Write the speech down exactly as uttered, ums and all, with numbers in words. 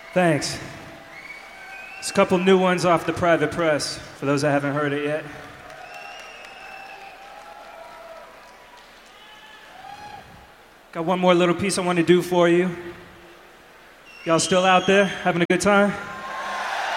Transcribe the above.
Thanks. There's a couple new ones off the Private Press, for those that haven't heard it yet. Got one more little piece I want to do for you. Y'all still out there, having a good time?